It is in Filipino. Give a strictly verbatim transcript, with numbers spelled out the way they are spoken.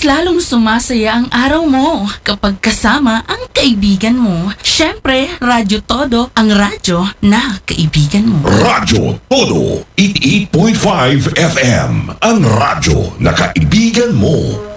mas lalong sumasaya ang araw mo kapag kasama ang kaibigan mo. Siyempre, Radyo Todo, ang radyo na kaibigan mo. Radyo Todo, eighty-eight point five F M, ang radyo na kaibigan mo.